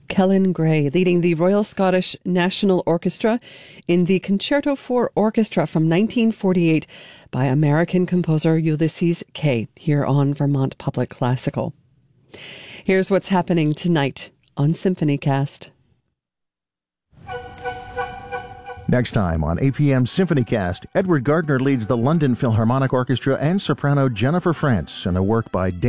Kellen Gray, leading the Royal Scottish National Orchestra in the Concerto for Orchestra from 1948 by American composer Ulysses Kay, here on Vermont Public Classical. Here's what's happening tonight on SymphonyCast. Next time on APM SymphonyCast, Edward Gardner leads the London Philharmonic Orchestra and soprano Jennifer France in a work by